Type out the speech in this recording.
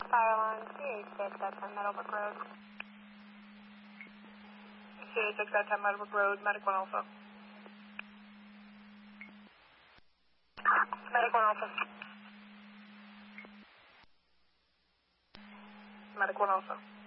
Fireline, CA6 at 10 Meadowbrook Road. CA6 at 10 Meadowbrook Road, Medic 1 Alpha. Medic 1 Alpha. Medic 1 Alpha.